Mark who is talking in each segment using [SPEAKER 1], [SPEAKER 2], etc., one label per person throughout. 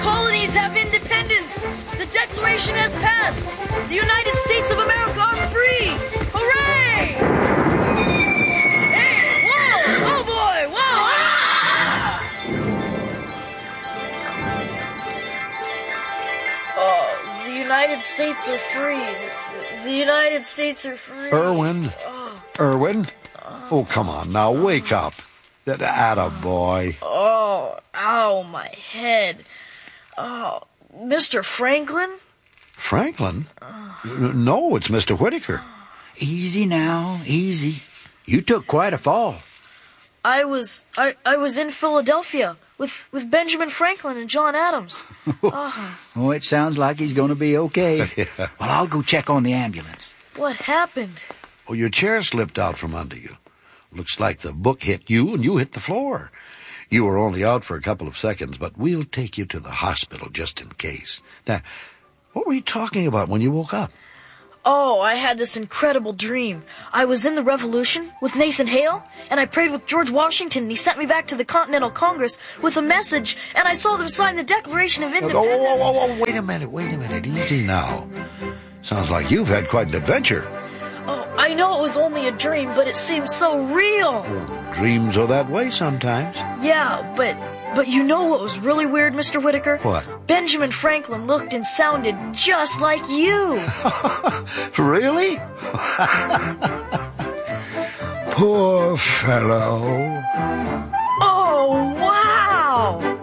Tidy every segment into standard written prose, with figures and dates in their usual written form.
[SPEAKER 1] Colonies have independence. The Declaration has passed. The United States of America are free. Hooray! Hey, whoa! Oh boy! Whoa! Ah! The United States are free. The United States are free.
[SPEAKER 2] Irwin? Irwin? Oh, come on now, wake up. Attaboy.
[SPEAKER 1] Oh, ow, my head. Oh, Mr. Franklin?
[SPEAKER 2] Franklin? No, it's Mr. Whitaker.
[SPEAKER 3] Easy now, easy. You took quite a fall.
[SPEAKER 1] I was in Philadelphia with Benjamin Franklin and John Adams.
[SPEAKER 3] Oh, it sounds like he's going to be okay.
[SPEAKER 2] Yeah.
[SPEAKER 3] Well, I'll go check on the ambulance.
[SPEAKER 1] What happened?
[SPEAKER 2] Oh, your chair slipped out from under you. Looks like the book hit you and you hit the floor. You were only out for a couple of seconds, but we'll take you to the hospital just in case. Now, what were you talking about when you woke up?
[SPEAKER 1] Oh, I had this incredible dream. I was in the Revolution with Nathan Hale, and I prayed with George Washington, and he sent me back to the Continental Congress with a message, and I saw them sign the Declaration of Independence.
[SPEAKER 2] Oh, wait a minute. Easy now. Sounds like you've had quite an adventure.
[SPEAKER 1] Oh, I know it was only a dream, but it seemed so real.
[SPEAKER 2] Oh, dreams are that way sometimes.
[SPEAKER 1] Yeah, but you know what was really weird, Mr. Whitaker?
[SPEAKER 2] What?
[SPEAKER 1] Benjamin Franklin looked and sounded just like you.
[SPEAKER 2] Really? Poor fellow.
[SPEAKER 1] Oh, wow!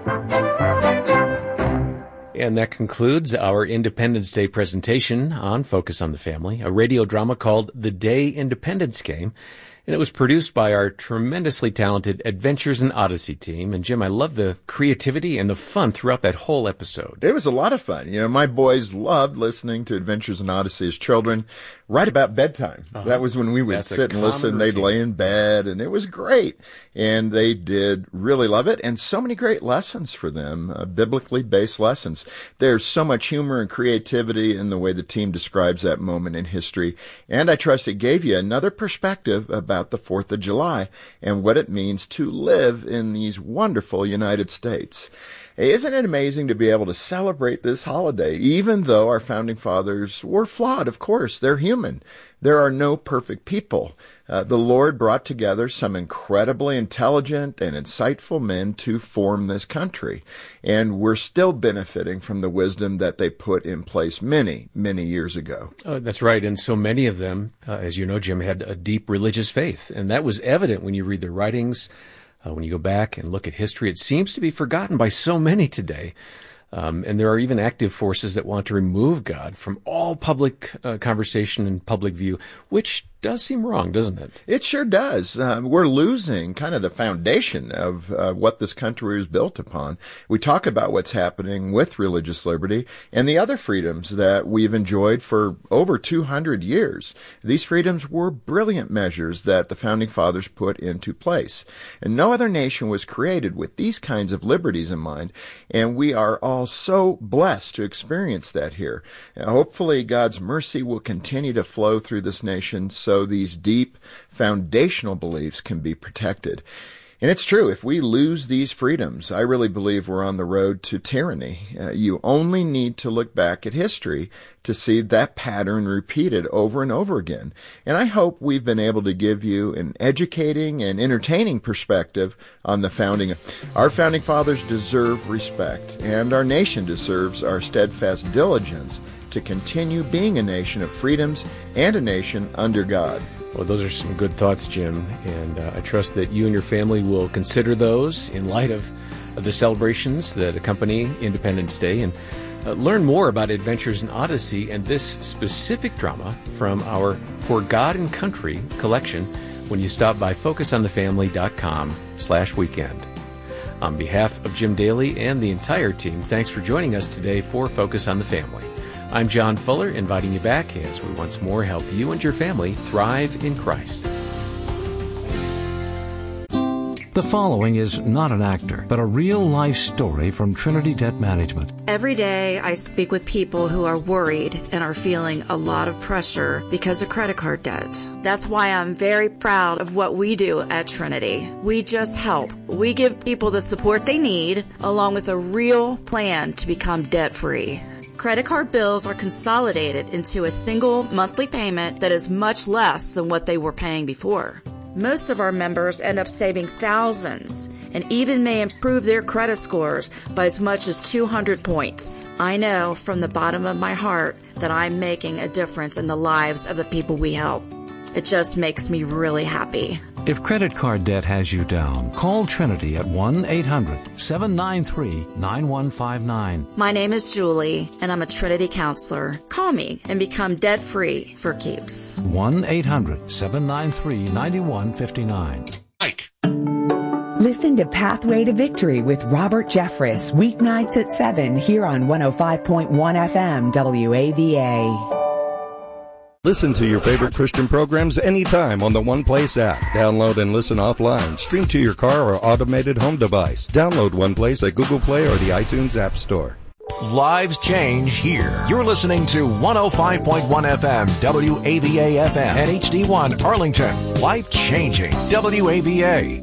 [SPEAKER 4] And that concludes our Independence Day presentation on Focus on the Family, a radio drama called The Day Independence Came. And it was produced by our tremendously talented Adventures in Odyssey team. And Jim, I love the creativity and the fun throughout that whole episode.
[SPEAKER 5] It was a lot of fun. You know, my boys loved listening to Adventures in Odyssey as children right about bedtime. That was when we would sit and listen. They'd lay in bed, and it was great. And they did really love it. And so many great lessons for them, biblically based lessons. There's so much humor and creativity in the way the team describes that moment in history. And I trust it gave you another perspective about the 4th of July and what it means to live in these wonderful United States. Hey, isn't it amazing to be able to celebrate this holiday, even though our founding fathers were flawed? Of course, they're human. There are no perfect people. The Lord brought together some incredibly intelligent and insightful men to form this country. And we're still benefiting from the wisdom that they put in place many, many years ago.
[SPEAKER 4] Oh, that's right. And so many of them, as you know, Jim, had a deep religious faith. And that was evident when you read their writings. When you go back and look at history, it seems to be forgotten by so many today. And there are even active forces that want to remove God from all public conversation and public view, which does seem wrong, doesn't it?
[SPEAKER 5] It sure does. We're losing kind of the foundation of what this country is built upon. We talk about what's happening with religious liberty and the other freedoms that we've enjoyed for over 200 years. These freedoms were brilliant measures that the Founding Fathers put into place. And no other nation was created with these kinds of liberties in mind, and we are all so blessed to experience that here. Hopefully, God's mercy will continue to flow through this nation so these deep foundational beliefs can be protected. And it's true, if we lose these freedoms, I really believe we're on the road to tyranny. You only need to look back at history to see that pattern repeated over and over again. And I hope we've been able to give you an educating and entertaining perspective on the founding. Our founding fathers deserve respect, and our nation deserves our steadfast diligence to continue being a nation of freedoms and a nation under God.
[SPEAKER 4] Well, those are some good thoughts, Jim, and I trust that you and your family will consider those in light of the celebrations that accompany Independence Day, and learn more about Adventures in Odyssey and this specific drama from our For God and Country collection when you stop by focusonthefamily.com/weekend. On behalf of Jim Daly and the entire team, thanks for joining us today for Focus on the Family. I'm John Fuller, inviting you back as we once more help you and your family thrive in Christ.
[SPEAKER 6] The following is not an actor, but a real-life story from Trinity Debt Management.
[SPEAKER 7] Every day I speak with people who are worried and are feeling a lot of pressure because of credit card debt. That's why I'm very proud of what we do at Trinity. We just help. We give people the support they need, along with a real plan to become debt-free. Credit card bills are consolidated into a single monthly payment that is much less than what they were paying before. Most of our members end up saving thousands and even may improve their credit scores by as much as 200 points. I know from the bottom of my heart that I'm making a difference in the lives of the people we help. It just makes me really happy.
[SPEAKER 6] If credit card debt has you down, call Trinity at 1-800-793-9159.
[SPEAKER 7] My name is Julie, and I'm a Trinity counselor. Call me and become debt-free for keeps.
[SPEAKER 6] 1-800-793-9159.
[SPEAKER 2] Mike.
[SPEAKER 8] Listen to Pathway to Victory with Robert Jeffress, weeknights at 7 here on 105.1 FM WAVA.
[SPEAKER 9] Listen to your favorite Christian programs anytime on the One Place app. Download and listen offline. Stream to your car or automated home device. Download One Place at Google Play or the iTunes App Store.
[SPEAKER 10] Lives change here. You're listening to 105.1 FM WAVA FM and HD1 Arlington. Life changing WAVA.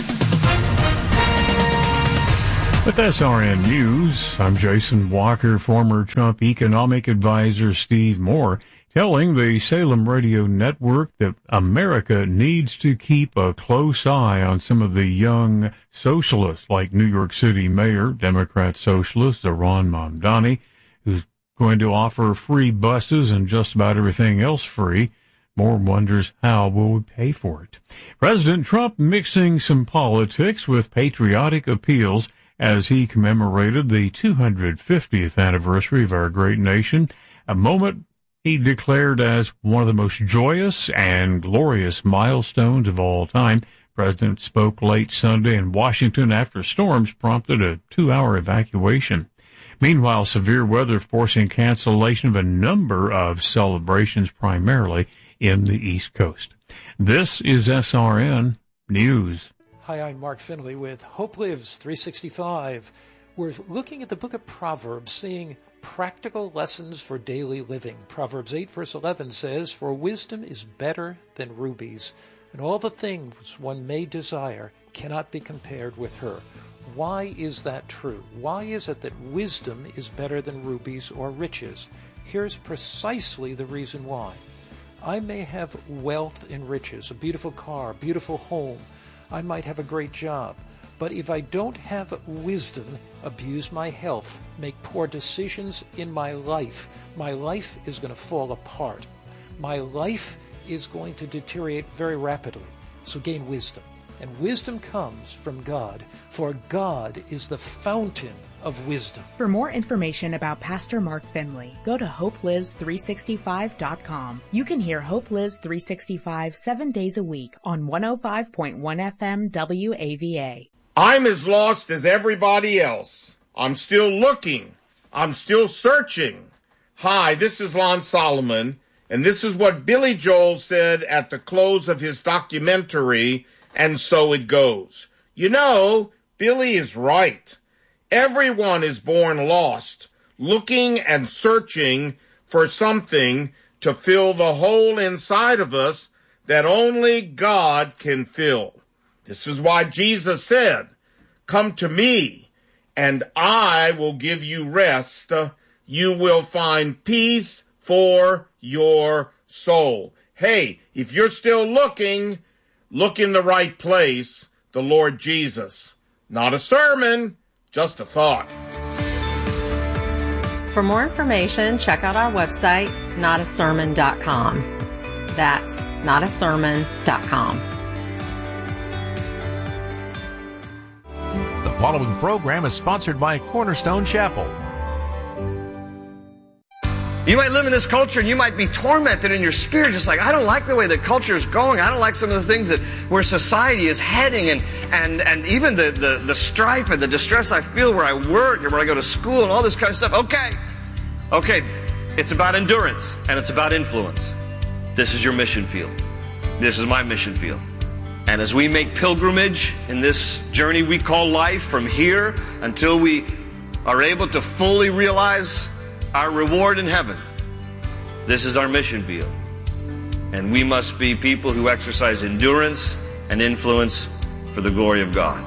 [SPEAKER 11] With SRN News, I'm Jason Walker. Former Trump economic advisor Steve Moore telling the Salem Radio Network that America needs to keep a close eye on some of the young socialists, like New York City Mayor, Democrat socialist Zohran Mamdani, who's going to offer free buses and just about everything else free. Moore wonders how will we pay for it. President Trump mixing some politics with patriotic appeals as he commemorated the 250th anniversary of our great nation, a moment he declared as one of the most joyous and glorious milestones of all time. The president spoke late Sunday in Washington after storms prompted a 2-hour evacuation. Meanwhile, severe weather forcing cancellation of a number of celebrations, primarily in the East Coast. This is SRN News.
[SPEAKER 12] Hi, I'm Mark Finley with Hope Lives 365. We're looking at the book of Proverbs, seeing practical lessons for daily living. Proverbs 8 verse 11 says, "For wisdom is better than rubies, and all the things one may desire cannot be compared with her." Why is that true? Why is it that wisdom is better than rubies or riches? Here's precisely the reason why. I may have wealth and riches, a beautiful car, beautiful home. I might have a great job. But if I don't have wisdom, abuse my health, make poor decisions in my life is going to fall apart. My life is going to deteriorate very rapidly. So gain wisdom. And wisdom comes from God, for God is the fountain of wisdom.
[SPEAKER 13] For more information about Pastor Mark Finley, go to hopelives365.com. You can hear Hope Lives 365 7 days a week on 105.1 FM WAVA.
[SPEAKER 14] I'm as lost as everybody else. I'm still looking. I'm still searching. Hi, this is Lon Solomon, and this is what Billy Joel said at the close of his documentary, And So It Goes. You know, Billy is right. Everyone is born lost, looking and searching for something to fill the hole inside of us that only God can fill. This is why Jesus said, "Come to me, and I will give you rest. You will find peace for your soul." Hey, if you're still looking, look in the right place, the Lord Jesus. Not a sermon, just a thought.
[SPEAKER 15] For more information, check out our website, notasermon.com. That's notasermon.com.
[SPEAKER 10] The following program is sponsored by Cornerstone Chapel.
[SPEAKER 16] You might live in this culture and you might be tormented in your spirit, just like, I don't like the way the culture is going. I don't like some of the things that where society is heading, and even the strife and the distress I feel where I work and where I go to school and all this kind of stuff. Okay, it's about endurance and it's about influence. This is your mission field. This is my mission field. And as we make pilgrimage in this journey we call life from here until we are able to fully realize our reward in heaven, this is our mission field. And we must be people who exercise endurance and influence for the glory of God.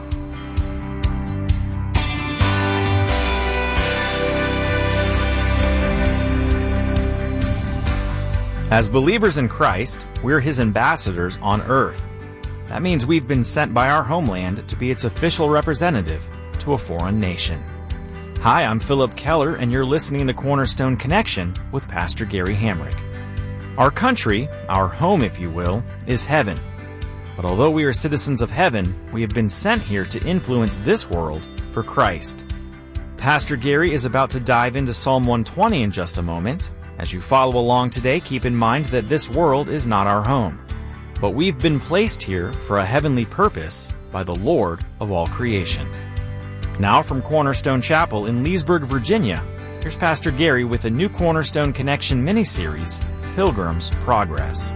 [SPEAKER 17] As believers in Christ, we're His ambassadors on earth. That means we've been sent by our homeland to be its official representative to a foreign nation. Hi, I'm Philip Keller, and you're listening to Cornerstone Connection with Pastor Gary Hamrick. Our country, our home if you will, is heaven. But although we are citizens of heaven, we have been sent here to influence this world for Christ. Pastor Gary is about to dive into Psalm 120 in just a moment. As you follow along today, keep in mind that this world is not our home. But we've been placed here for a heavenly purpose by the Lord of all creation. Now from Cornerstone Chapel in Leesburg, Virginia, here's Pastor Gary with a new Cornerstone Connection mini-series, Pilgrim's Progress.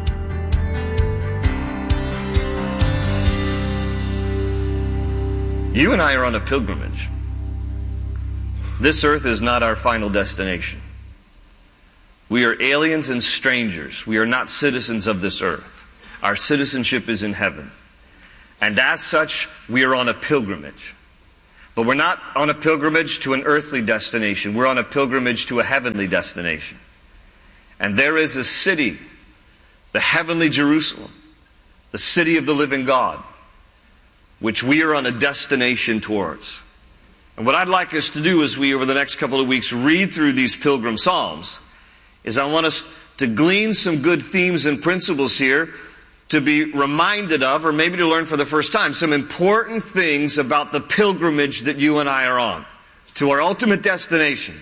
[SPEAKER 16] You and I are on a pilgrimage. This earth is not our final destination. We are aliens and strangers. We are not citizens of this earth. Our citizenship is in heaven. And as such, we are on a pilgrimage. But we're not on a pilgrimage to an earthly destination. We're on a pilgrimage to a heavenly destination. And there is a city, the heavenly Jerusalem, the city of the living God, which we are on a destination towards. And what I'd like us to do as we, over the next couple of weeks, read through these pilgrim psalms, is I want us to glean some good themes and principles here to be reminded of, or maybe to learn for the first time, some important things about the pilgrimage that you and I are on to our ultimate destination,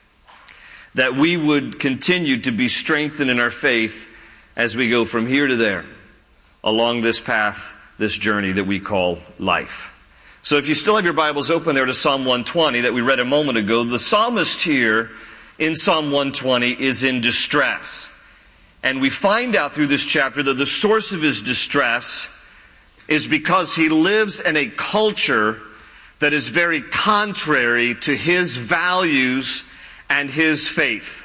[SPEAKER 16] that we would continue to be strengthened in our faith as we go from here to there along this path, this journey that we call life. So if you still have your Bibles open there to Psalm 120 that we read a moment ago, the psalmist here in Psalm 120 is in distress. And we find out through this chapter that the source of his distress is because he lives in a culture that is very contrary to his values and his faith.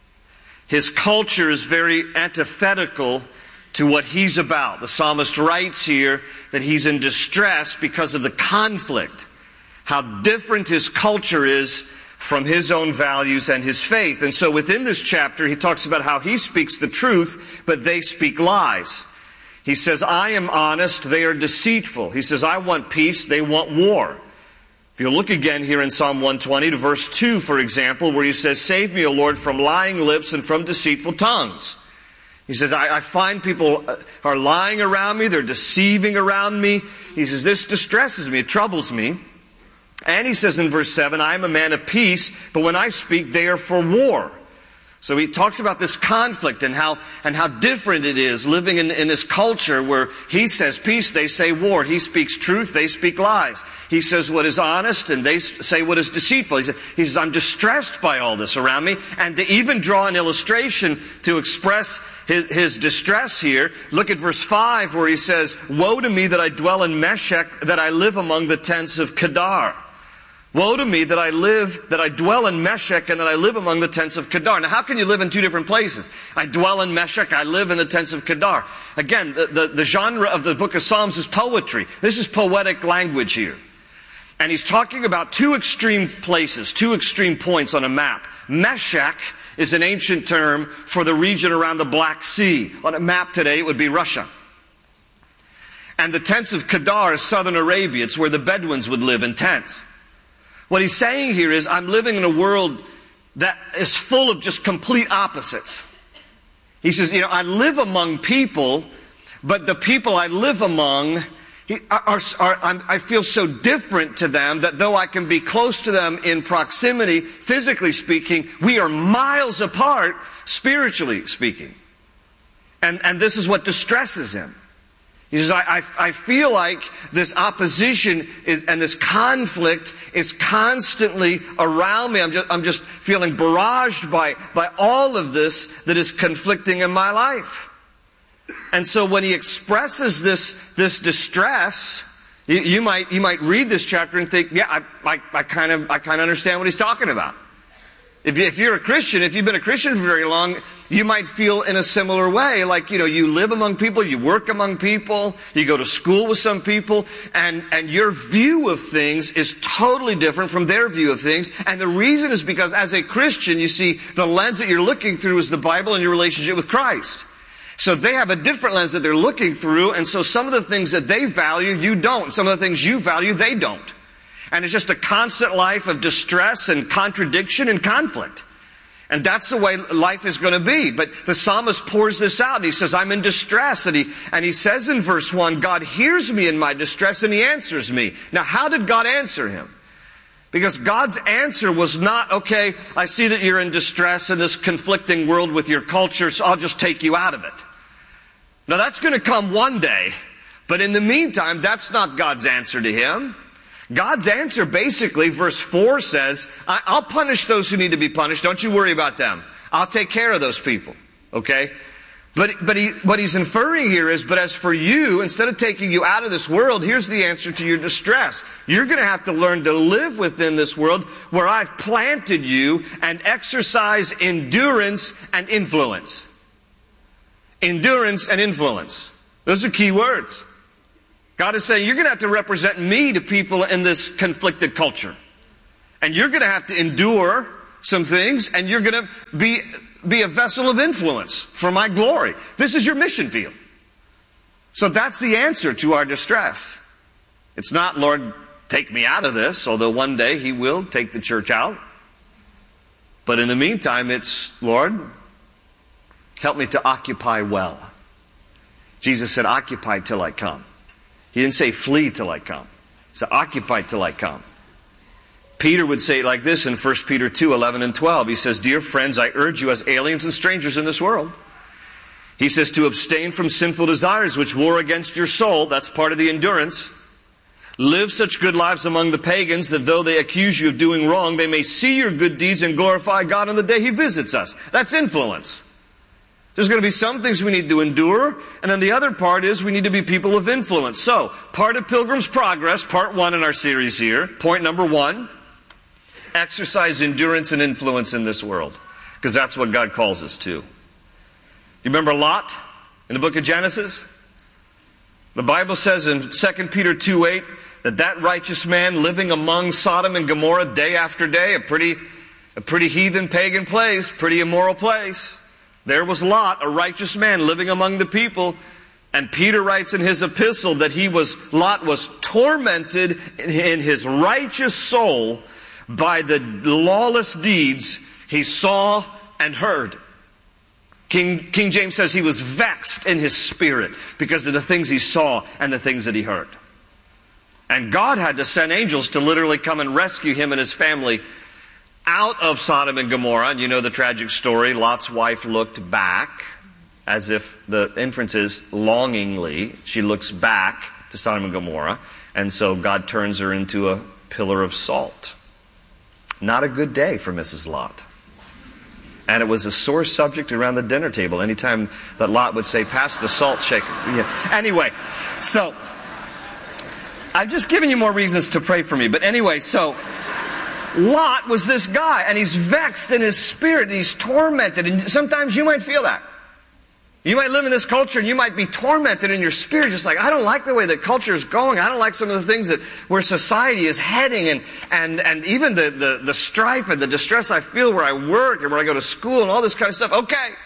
[SPEAKER 16] His culture is very antithetical to what he's about. The psalmist writes here that he's in distress because of the conflict, how different his culture is from his own values and his faith. And so within this chapter, he talks about how he speaks the truth, but they speak lies. He says, I am honest, they are deceitful. He says, I want peace, they want war. If you look again here in Psalm 120 to verse 2, for example, where he says, save me, O Lord, from lying lips and from deceitful tongues. He says, I find people are lying around me, they're deceiving around me. He says, this distresses me, it troubles me. And he says in verse 7, I am a man of peace, but when I speak, they are for war. So he talks about this conflict and how different it is living in this culture where he says peace, they say war. He speaks truth, they speak lies. He says what is honest, and they say what is deceitful. He says, I'm distressed by all this around me. And to even draw an illustration to express his distress here, look at verse 5 where he says, woe to me that I dwell in Meshech, that I live among the tents of Kedar. Woe to me that I dwell in Meshech and that I live among the tents of Kedar. Now, how can you live in two different places? I dwell in Meshech, I live in the tents of Kedar. Again, the genre of the book of Psalms is poetry. This is poetic language here. And he's talking about two extreme places, two extreme points on a map. Meshech is an ancient term for the region around the Black Sea. On a map today, it would be Russia. And the tents of Kedar is southern Arabia. It's where the Bedouins would live in tents. What he's saying here is, I'm living in a world that is full of just complete opposites. He says, I live among people, but the people I live among, I feel so different to them that though I can be close to them in proximity, physically speaking, we are miles apart, spiritually speaking. And this is what distresses him. He says, I feel like this opposition and this conflict is constantly around me. I'm just feeling barraged by all of this that is conflicting in my life. And so when he expresses this distress, you might read this chapter and think, yeah, I kind of understand what he's talking about. If you're a Christian, if you've been a Christian for very long, you might feel in a similar way. Like, you live among people, you work among people, you go to school with some people, and your view of things is totally different from their view of things. And the reason is because as a Christian, you see, the lens that you're looking through is the Bible and your relationship with Christ. So they have a different lens that they're looking through, and so some of the things that they value, you don't. Some of the things you value, they don't. And it's just a constant life of distress and contradiction and conflict. And that's the way life is going to be. But the psalmist pours this out, and he says, I'm in distress. And he says in verse 1, God hears me in my distress, and he answers me. Now, how did God answer him? Because God's answer was not, okay, I see that you're in distress in this conflicting world with your culture, so I'll just take you out of it. Now, that's going to come one day. But in the meantime, that's not God's answer to him. God's answer basically, verse 4 says, I'll punish those who need to be punished. Don't you worry about them. I'll take care of those people. Okay? But what he's inferring here is, but as for you, instead of taking you out of this world, here's the answer to your distress. You're going to have to learn to live within this world where I've planted you and exercise endurance and influence. Endurance and influence. Those are key words. God is saying, you're going to have to represent me to people in this conflicted culture. And you're going to have to endure some things, and you're going to be a vessel of influence for my glory. This is your mission field. So that's the answer to our distress. It's not, Lord, take me out of this, although one day he will take the church out. But in the meantime, it's, Lord, help me to occupy well. Jesus said, occupy till I come. He didn't say flee till I come. He said occupy till I come. Peter would say it like this in 1 Peter 2, 11 and 12. He says, dear friends, I urge you as aliens and strangers in this world. He says to abstain from sinful desires which war against your soul. That's part of the endurance. Live such good lives among the pagans that though they accuse you of doing wrong, they may see your good deeds and glorify God on the day he visits us. That's influence. There's going to be some things we need to endure, and then the other part is we need to be people of influence. So, part of Pilgrim's Progress, part 1 in our series here, point number 1, exercise endurance and influence in this world, because that's what God calls us to. You remember Lot in the book of Genesis? The Bible says in 2 Peter 2:8 that righteous man living among Sodom and Gomorrah day after day, a pretty heathen pagan place, pretty immoral place. There was Lot, a righteous man living among the people. And Peter writes in his epistle that Lot was tormented in his righteous soul by the lawless deeds he saw and heard. King James says he was vexed in his spirit because of the things he saw and the things that he heard. And God had to send angels to literally come and rescue him and his family out of Sodom and Gomorrah. And you know the tragic story. Lot's wife looked back, as if the inference is longingly. She looks back to Sodom and Gomorrah. And so God turns her into a pillar of salt. Not a good day for Mrs. Lot. And it was a sore subject around the dinner table. Anytime that Lot would say, pass the salt shaker. Yeah. Anyway, so I've just given you more reasons to pray for me. But anyway, so Lot was this guy, and he's vexed in his spirit, and he's tormented. And sometimes you might feel that. You might live in this culture, and you might be tormented in your spirit, just like, I don't like the way the culture is going. I don't like some of the things where society is heading, and even the strife and the distress I feel where I work and where I go to school and all this kind of stuff.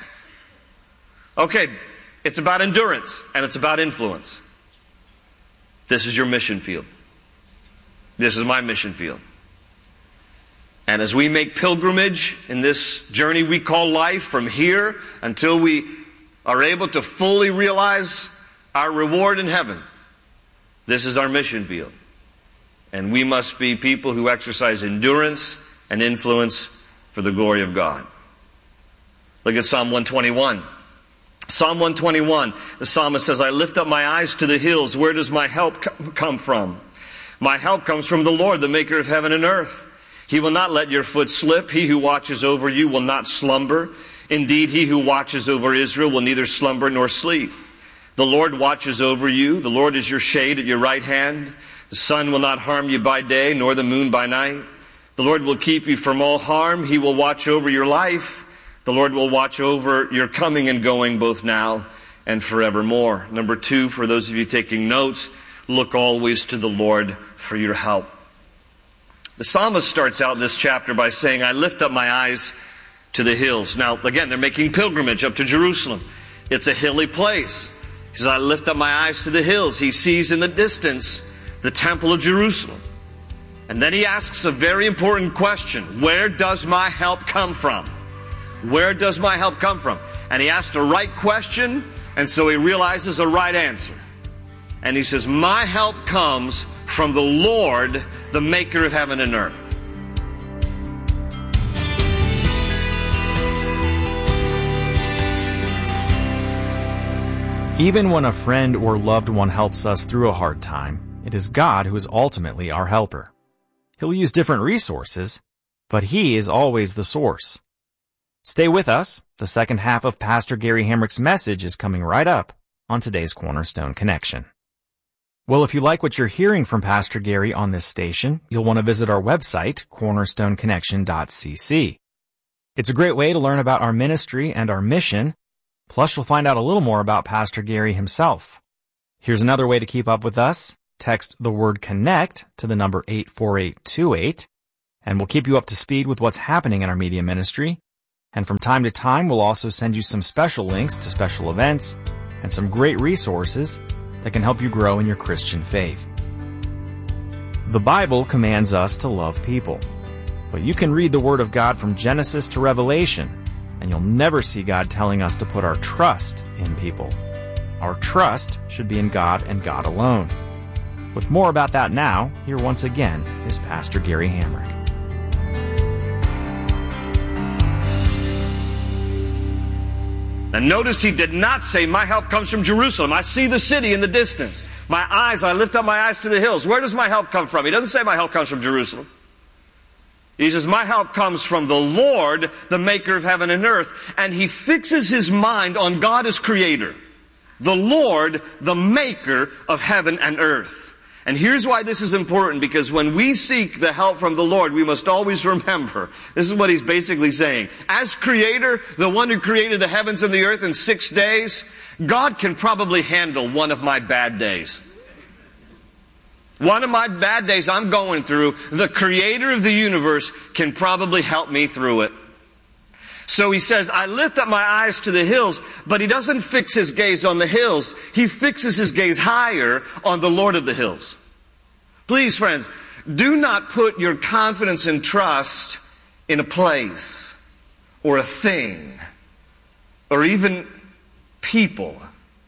[SPEAKER 16] Okay, it's about endurance, and it's about influence. This is your mission field. This is my mission field. And as we make pilgrimage in this journey we call life from here until we are able to fully realize our reward in heaven, this is our mission field. And we must be people who exercise endurance and influence for the glory of God. Look at Psalm 121. Psalm 121, the psalmist says, I lift up my eyes to the hills. Where does my help come from? My help comes from the Lord, the maker of heaven and earth. He will not let your foot slip. He who watches over you will not slumber. Indeed, he who watches over Israel will neither slumber nor sleep. The Lord watches over you. The Lord is your shade at your right hand. The sun will not harm you by day, nor the moon by night. The Lord will keep you from all harm. He will watch over your life. The Lord will watch over your coming and going both now and forevermore. Number 2, for those of you taking notes, look always to the Lord for your help. The psalmist starts out this chapter by saying, I lift up my eyes to the hills. Now, again, they're making pilgrimage up to Jerusalem. It's a hilly place. He says, I lift up my eyes to the hills. He sees in the distance the temple of Jerusalem. And then he asks a very important question. Where does my help come from? Where does my help come from? And he asked a right question, and so he realizes a right answer. And he says, my help comes from the Lord, the maker of heaven and earth.
[SPEAKER 17] Even when a friend or loved one helps us through a hard time, it is God who is ultimately our helper. He'll use different resources, but He is always the source. Stay with us. The second half of Pastor Gary Hamrick's message is coming right up on today's Cornerstone Connection. Well, if you like what you're hearing from Pastor Gary on this station, you'll want to visit our website, cornerstoneconnection.cc. It's a great way to learn about our ministry and our mission. Plus, you'll find out a little more about Pastor Gary himself. Here's another way to keep up with us. Text the word CONNECT to the number 84828, and we'll keep you up to speed with what's happening in our media ministry. And from time to time, we'll also send you some special links to special events and some great resources that can help you grow in your Christian faith. The Bible commands us to love people, but you can read the Word of God from Genesis to Revelation, and you'll never see God telling us to put our trust in people. Our trust should be in God and God alone. With more about that now, here once again is Pastor Gary Hamrick.
[SPEAKER 16] And notice he did not say, my help comes from Jerusalem. I see the city in the distance. I lift up my eyes to the hills. Where does my help come from? He doesn't say my help comes from Jerusalem. He says, my help comes from the Lord, the maker of heaven and earth. And he fixes his mind on God as creator. The Lord, the maker of heaven and earth. And here's why this is important, because when we seek the help from the Lord, we must always remember, this is what he's basically saying. As creator, the one who created the heavens and the earth in 6 days, God can probably handle one of my bad days. One of my bad days I'm going through, the creator of the universe can probably help me through it. So he says, I lift up my eyes to the hills, but he doesn't fix his gaze on the hills. He fixes his gaze higher on the Lord of the hills. Please, friends, do not put your confidence and trust in a place or a thing or even people.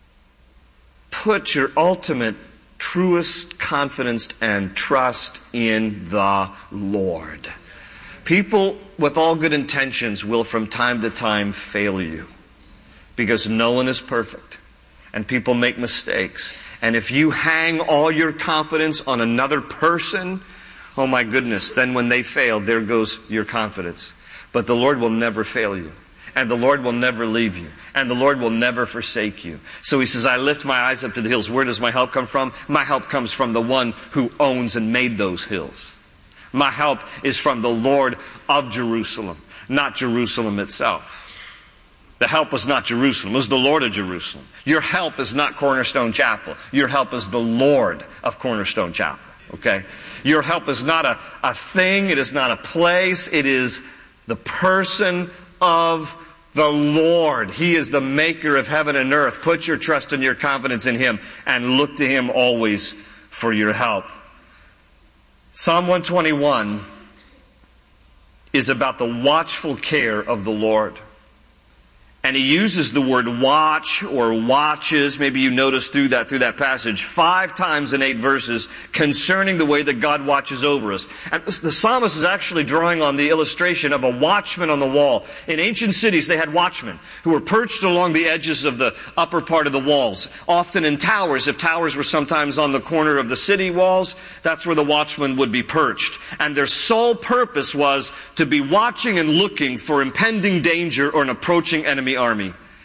[SPEAKER 16] Put your ultimate, truest confidence and trust in the Lord. People with all good intentions will from time to time fail you because no one is perfect and people make mistakes. And if you hang all your confidence on another person, oh my goodness, then when they fail, there goes your confidence. But the Lord will never fail you. And the Lord will never leave you. And the Lord will never forsake you. So he says, I lift my eyes up to the hills. Where does my help come from? My help comes from the one who owns and made those hills. My help is from the Lord of Jerusalem, not Jerusalem itself. The help was not Jerusalem. It was the Lord of Jerusalem. Your help is not Cornerstone Chapel. Your help is the Lord of Cornerstone Chapel. Okay? Your help is not a thing. It is not a place. It is the person of the Lord. He is the maker of heaven and earth. Put your trust and your confidence in Him and look to Him always for your help. Psalm 121 is about the watchful care of the Lord. And he uses the word watch or watches, maybe you notice through that passage, 5 times in 8 verses concerning the way that God watches over us. And the psalmist is actually drawing on the illustration of a watchman on the wall. In ancient cities, they had watchmen who were perched along the edges of the upper part of the walls, often in towers. If towers were sometimes on the corner of the city walls, that's where the watchman would be perched. And their sole purpose was to be watching and looking for impending danger or an approaching enemy army.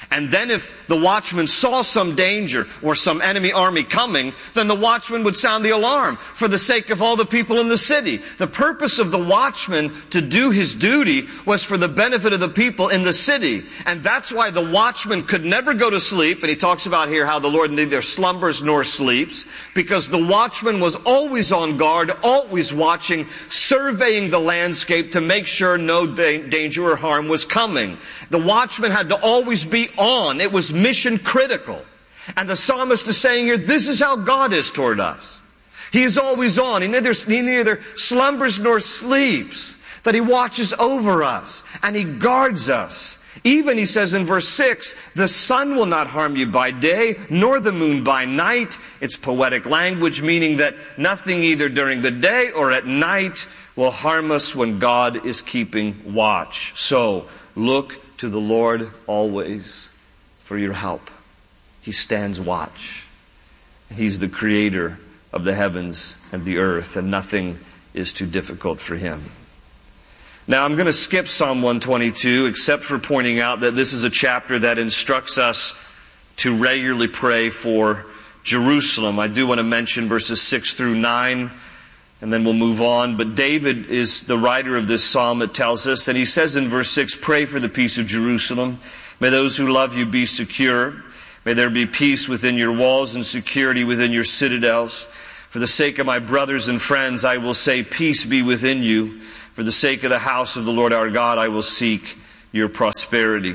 [SPEAKER 16] And then if the watchman saw some danger or some enemy army coming, then the watchman would sound the alarm for the sake of all the people in the city. The purpose of the watchman to do his duty was for the benefit of the people in the city. And that's why the watchman could never go to sleep. And he talks about here how the Lord neither slumbers nor sleeps, because the watchman was always on guard, always watching, surveying the landscape to make sure no danger or harm was coming. The watchman had to always be on. It was mission critical. And the psalmist is saying here, this is how God is toward us. He is always on. He neither slumbers nor sleeps. That He watches over us and He guards us. Even, he says in verse 6, the sun will not harm you by day, nor the moon by night. It's poetic language, meaning that nothing either during the day or at night will harm us when God is keeping watch. So, look to the Lord always for your help. He stands watch. He's the creator of the heavens and the earth, and nothing is too difficult for Him. Now, I'm going to skip Psalm 122, except for pointing out that this is a chapter that instructs us to regularly pray for Jerusalem. I do want to mention verses 6 through 9, and then we'll move on. But David is the writer of this psalm, it tells us, and he says in verse 6, pray for the peace of Jerusalem. May those who love you be secure. May there be peace within your walls and security within your citadels. For the sake of my brothers and friends, I will say, peace be within you. For the sake of the house of the Lord our God, I will seek your prosperity.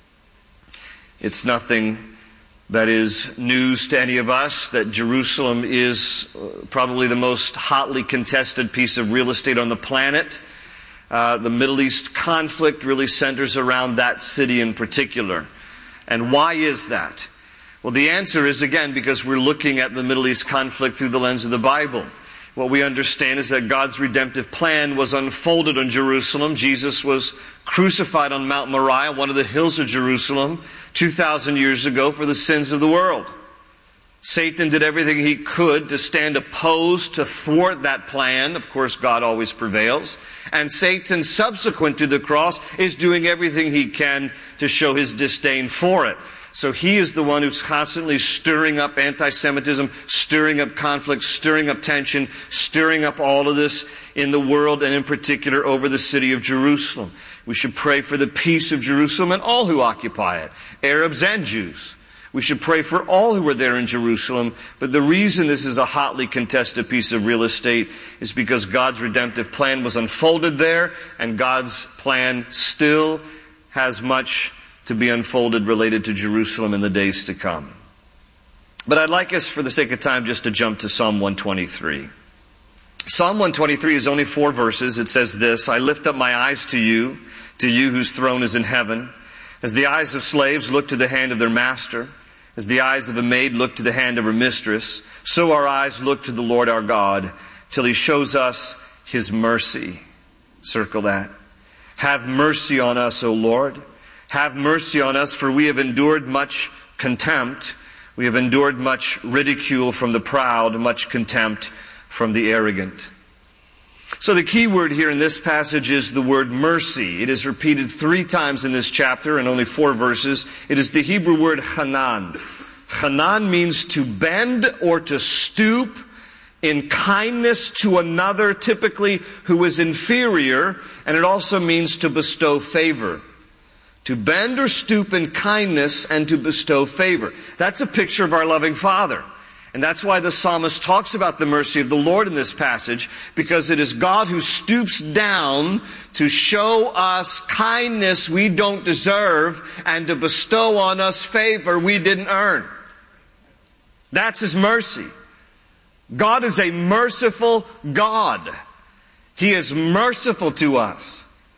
[SPEAKER 16] It's nothing that is news to any of us that Jerusalem is probably the most hotly contested piece of real estate on the planet. The Middle East conflict really centers around that city in particular. And why is that? Well, the answer is, again, because we're looking at the Middle East conflict through the lens of the Bible. What we understand is that God's redemptive plan was unfolded on Jerusalem. Jesus was crucified on Mount Moriah, one of the hills of Jerusalem, 2,000 years ago for the sins of the world. Satan did everything he could to stand opposed, to thwart that plan. Of course, God always prevails. And Satan, subsequent to the cross, is doing everything he can to show his disdain for it. So he is the one who's constantly stirring up anti-Semitism, stirring up conflict, stirring up tension, stirring up all of this in the world, and in particular over the city of Jerusalem. We should pray for the peace of Jerusalem and all who occupy it, Arabs and Jews. We should pray for all who are there in Jerusalem. But the reason this is a hotly contested piece of real estate is because God's redemptive plan was unfolded there, and God's plan still has much to be unfolded related to Jerusalem in the days to come. But I'd like us, for the sake of time, just to jump to Psalm 123. Psalm 123 is only 4 verses. It says this, I lift up my eyes to you whose throne is in heaven. As the eyes of slaves look to the hand of their master, as the eyes of a maid look to the hand of her mistress, so our eyes look to the Lord our God, till He shows us His mercy. Circle that. Have mercy on us, O Lord. Have mercy on us, for we have endured much contempt. We have endured much ridicule from the proud, much contempt from the arrogant. So the key word here in this passage is the word mercy. It is repeated 3 times in this chapter in only 4 verses. It is the Hebrew word hanan. Hanan means to bend or to stoop in kindness to another, typically who is inferior, and it also means to bestow favor. To bend or stoop in kindness and to bestow favor. That's a picture of our loving Father. And that's why the psalmist talks about the mercy of the Lord in this passage, because it is God who stoops down to show us kindness we don't deserve and to bestow on us favor we didn't earn. That's His mercy. God is a merciful God. He is merciful to us.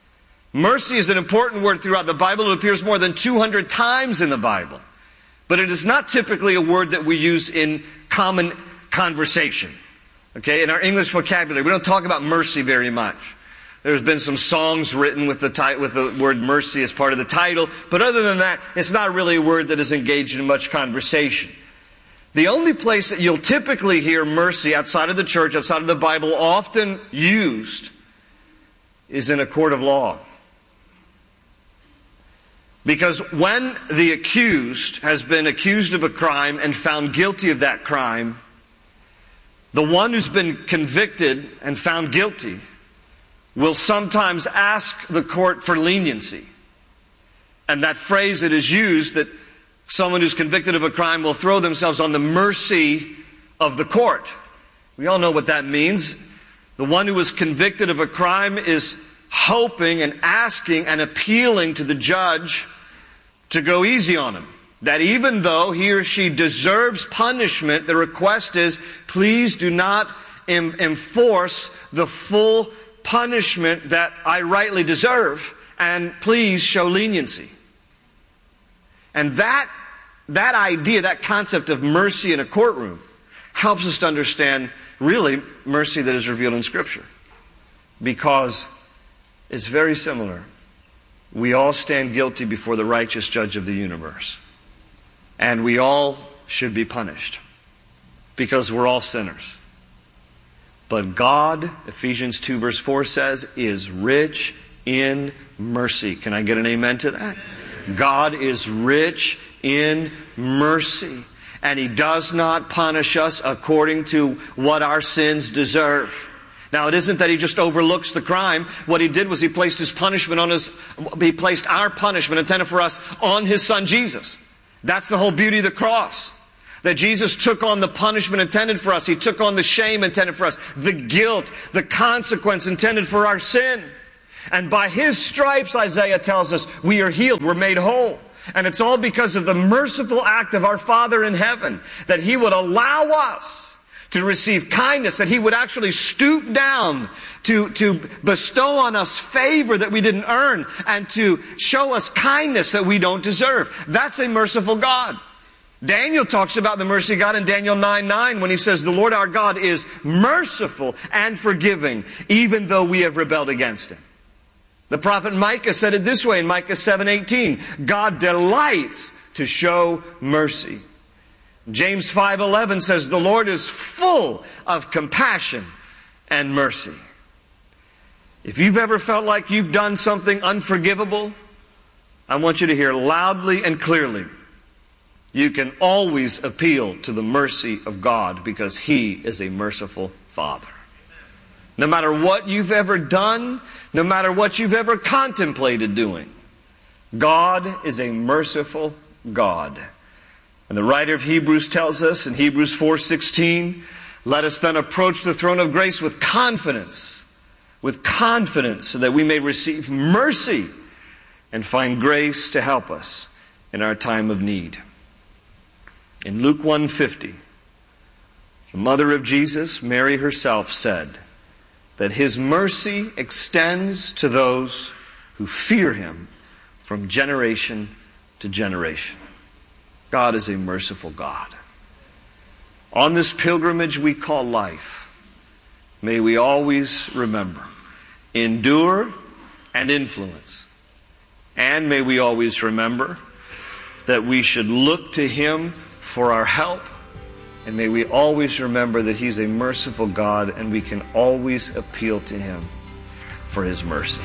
[SPEAKER 16] Mercy is an important word throughout the Bible. It appears more than 200 times in the Bible. But it is not typically a word that we use in common conversation. Okay, in our English vocabulary, we don't talk about mercy very much. There's been some songs written with the word mercy as part of the title, but other than that, it's not really a word that is engaged in much conversation. The only place that you'll typically hear mercy outside of the church, outside of the Bible, often used is in a court of law. Because when the accused has been accused of a crime and found guilty of that crime, the one who's been convicted and found guilty will sometimes ask the court for leniency. And that phrase that is used, that someone who's convicted of a crime will throw themselves on the mercy of the court. We all know what that means. The one who was convicted of a crime is hoping and asking and appealing to the judge to go easy on him. That even though he or she deserves punishment, the request is, please do not enforce the full punishment that I rightly deserve, and please show leniency. And that idea, that concept of mercy in a courtroom, helps us to understand really mercy that is revealed in Scripture. Because it's very similar. We all stand guilty before the righteous judge of the universe. And we all should be punished. Because we're all sinners. But God, Ephesians 2 verse 4 says, is rich in mercy. Can I get an amen to that? God is rich in mercy. And He does not punish us according to what our sins deserve. Now, it isn't that He just overlooks the crime. What He did was He placed His punishment on He placed our punishment intended for us on His Son Jesus. That's the whole beauty of the cross. That Jesus took on the punishment intended for us. He took on the shame intended for us. The guilt, the consequence intended for our sin. And by His stripes, Isaiah tells us, we are healed, we're made whole. And it's all because of the merciful act of our Father in heaven, that He would allow us to receive kindness, that He would actually stoop down to bestow on us favor that we didn't earn, and to show us kindness that we don't deserve. That's a merciful God. Daniel talks about the mercy of God in Daniel 9:9 when he says, the Lord our God is merciful and forgiving, even though we have rebelled against Him. The prophet Micah said it this way in Micah 7:18, God delights to show mercy. James 5:11 says, the Lord is full of compassion and mercy. If you've ever felt like you've done something unforgivable, I want you to hear loudly and clearly, you can always appeal to the mercy of God because He is a merciful Father. No matter what you've ever done, no matter what you've ever contemplated doing, God is a merciful God. And the writer of Hebrews tells us in Hebrews 4:16, let us then approach the throne of grace with confidence, so that we may receive mercy and find grace to help us in our time of need. In Luke 1:50, the mother of Jesus, Mary herself, said that His mercy extends to those who fear Him from generation to generation. God is a merciful God. On this pilgrimage we call life, may we always remember, endure and influence. And may we always remember that we should look to Him for our help. And may we always remember that He's a merciful God and we can always appeal to Him for His mercy.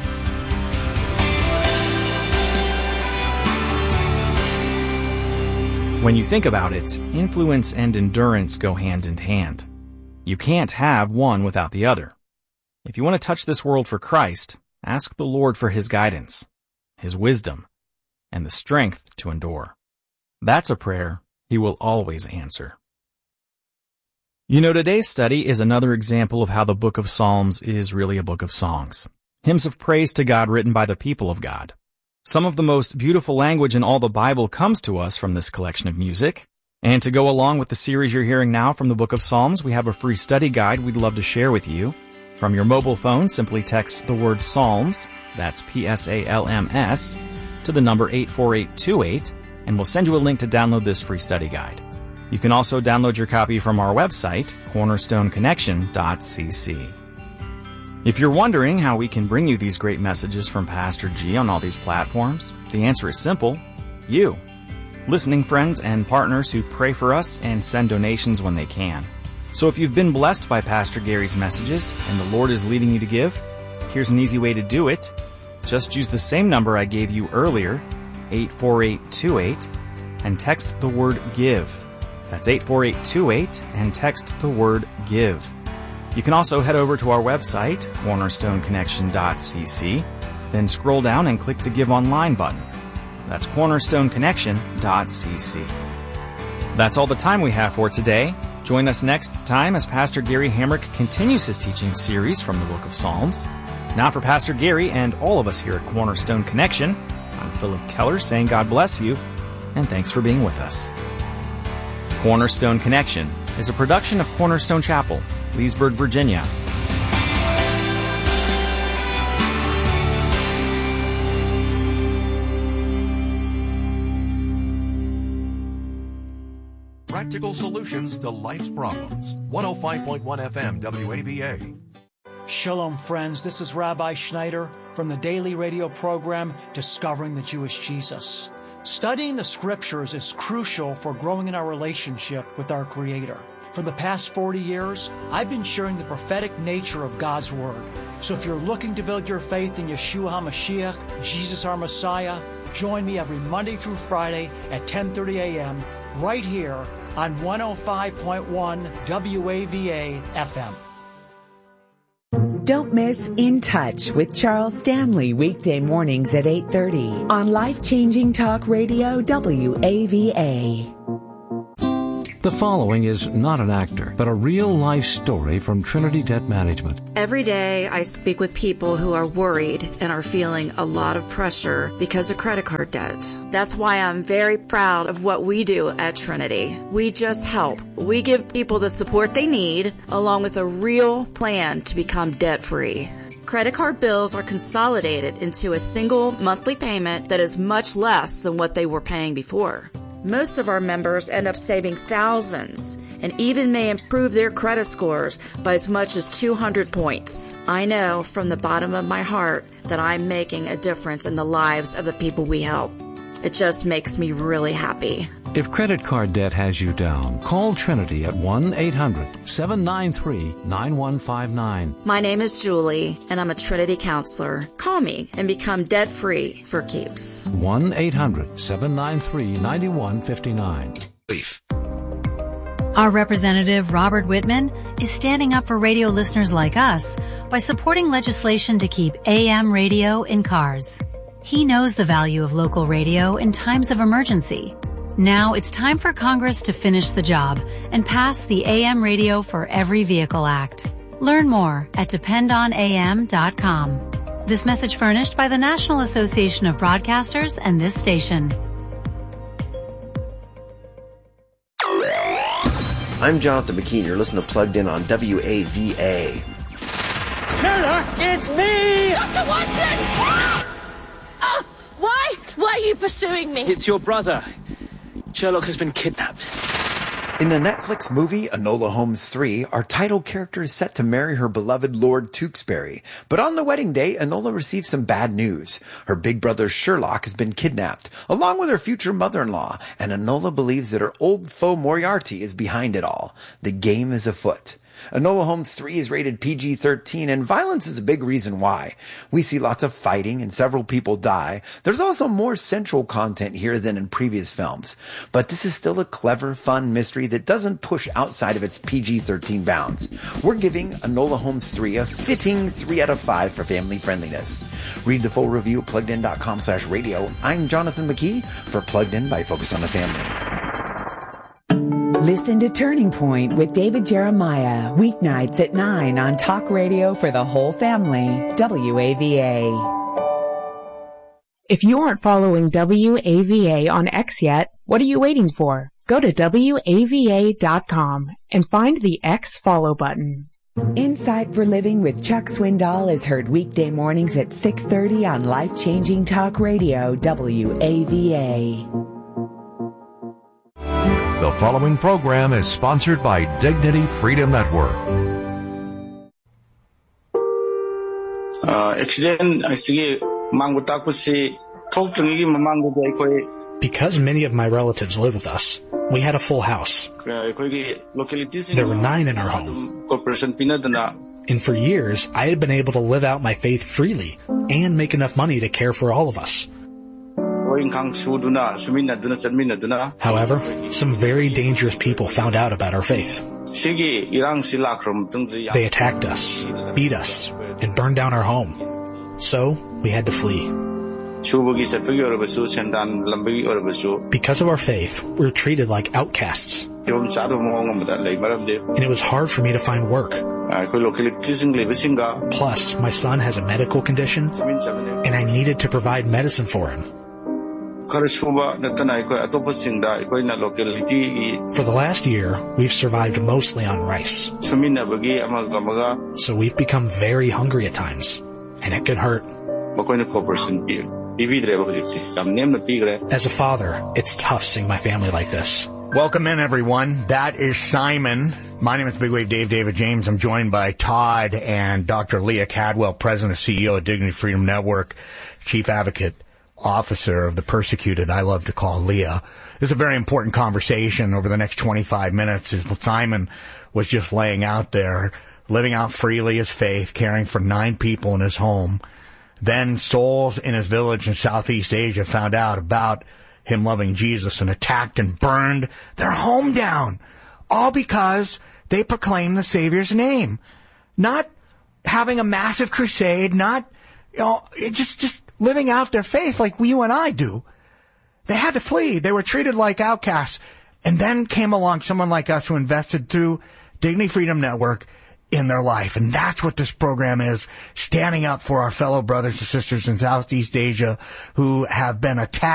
[SPEAKER 17] When you think about it, influence and endurance go hand in hand. You can't have one without the other. If you want to touch this world for Christ, ask the Lord for His guidance, His wisdom, and the strength to endure. That's a prayer He will always answer. You know, today's study is another example of how the book of Psalms is really a book of songs. Hymns of praise to God written by the people of God. Some of the most beautiful language in all the Bible comes to us from this collection of music. And to go along with the series you're hearing now from the book of Psalms, we have a free study guide we'd love to share with you. From your mobile phone, simply text the word Psalms, that's Psalms, to the number 84828, and we'll send you a link to download this free study guide. You can also download your copy from our website, cornerstoneconnection.cc. If you're wondering how we can bring you these great messages from Pastor G on all these platforms, the answer is simple: you. Listening friends and partners who pray for us and send donations when they can. So if you've been blessed by Pastor Gary's messages and the Lord is leading you to give, here's an easy way to do it. Just use the same number I gave you earlier 84828 and text the word GIVE. That's 84828 and text the word GIVE. You can also head over to our website, cornerstoneconnection.cc, then scroll down and click the Give Online button. That's cornerstoneconnection.cc. That's all the time we have for today. Join us next time as Pastor Gary Hamrick continues his teaching series from the Book of Psalms. Now for Pastor Gary and all of us here at Cornerstone Connection, I'm Philip Keller saying God bless you and thanks for being with us. Cornerstone Connection is a production of Cornerstone Chapel, Leesburg, Virginia.
[SPEAKER 10] Practical solutions to life's problems. 105.1 FM WAVA.
[SPEAKER 18] Shalom, friends. This is Rabbi Schneider from the daily radio program Discovering the Jewish Jesus. Studying the scriptures is crucial for growing in our relationship with our Creator. For the past 40 years, I've been sharing the prophetic nature of God's Word. So if you're looking to build your faith in Yeshua HaMashiach, Jesus our Messiah, join me every Monday through Friday at 10:30 a.m. right here on 105.1 WAVA FM.
[SPEAKER 8] Don't miss In Touch with Charles Stanley weekday mornings at 8:30 on Life-Changing Talk Radio WAVA.
[SPEAKER 6] The following is not an actor, but a real-life story from Trinity Debt Management.
[SPEAKER 7] Every day I speak with people who are worried and are feeling a lot of pressure because of credit card debt. That's why I'm very proud of what we do at Trinity. We just help. We give people the support they need, along with a real plan to become debt-free. Credit card bills are consolidated into a single monthly payment that is much less than what they were paying before. Most of our members end up saving thousands and even may improve their credit scores by as much as 200 points. I know from the bottom of my heart that I'm making a difference in the lives of the people we help. It just makes me really happy.
[SPEAKER 6] If credit card debt has you down, call Trinity at 1-800-793-9159.
[SPEAKER 7] My name is Julie, and I'm a Trinity counselor. Call me and become debt-free for keeps.
[SPEAKER 6] 1-800-793-9159.
[SPEAKER 19] Our representative, Robert Whitman, is standing up for radio listeners like us by supporting legislation to keep AM radio in cars. He knows the value of local radio in times of emergency. Now it's time for Congress to finish the job and pass the AM Radio for Every Vehicle Act. Learn more at dependonam.com. This message furnished by the National Association of Broadcasters and this station.
[SPEAKER 20] I'm Jonathan McKean. You're listening to Plugged In on WAVA.
[SPEAKER 21] Miller, it's me!
[SPEAKER 22] Dr. Watson! Why? Why are you pursuing me?
[SPEAKER 21] It's your brother. Sherlock has been kidnapped.
[SPEAKER 20] In the Netflix movie Enola Holmes 3, our title character is set to marry her beloved Lord Tewksbury. But on the wedding day, Enola receives some bad news. Her big brother Sherlock has been kidnapped, along with her future mother-in-law, and Enola believes that her old foe Moriarty is behind it all. The game is afoot. Enola Holmes 3 is rated PG-13, and violence is a big reason why. We see lots of fighting and several people die. There's also more central content here than in previous films. But this is still a clever, fun mystery that doesn't push outside of its PG-13 bounds. We're giving Enola Holmes 3 a fitting 3 out of 5 for family friendliness. Read the full review at PluggedIn.com/radio. I'm Jonathan McKee for Plugged In by Focus on the Family.
[SPEAKER 8] Listen to Turning Point with David Jeremiah, weeknights at 9 on Talk Radio for the whole family, WAVA.
[SPEAKER 13] If you aren't following WAVA on X yet, what are you waiting for? Go to WAVA.com and find the X follow button.
[SPEAKER 8] Insight for Living with Chuck Swindoll is heard weekday mornings at 6:30 on Life-Changing Talk Radio, WAVA.
[SPEAKER 10] The following program is sponsored by Dignity Freedom Network.
[SPEAKER 23] Because many of my relatives live with us, we had a full house. There were 9 in our home. And for years, I had been able to live out my faith freely and make enough money to care for all of us. However, some very dangerous people found out about our faith. They attacked us, beat us, and burned down our home. So, we had to flee. Because of our faith, we were treated like outcasts. And it was hard for me to find work. Plus, my son has a medical condition, and I needed to provide medicine for him. For the last year, we've survived mostly on rice. So we've become very hungry at times, and it can hurt. As a father, it's tough seeing my family like this.
[SPEAKER 1] Welcome in, everyone. That is Simon. My name is Big Wave David James. I'm joined by Todd and Dr. Leah Cadwell, President and CEO of Dignity Freedom Network, Chief Advocate Officer of the Persecuted, I love to call Leah. This is a very important conversation over the next 25 minutes as Simon was just laying out there, living out freely his faith, caring for 9 people in his home. Then souls in his village in Southeast Asia found out about him loving Jesus and attacked and burned their home down, all because they proclaimed the Savior's name. Not having a massive crusade, not, just living out their faith like you and I do. They had to flee. They were treated like outcasts. And then came along someone like us who invested through Dignity Freedom Network in their life. And that's what this program is, standing up for our fellow brothers and sisters in Southeast Asia who have been attacked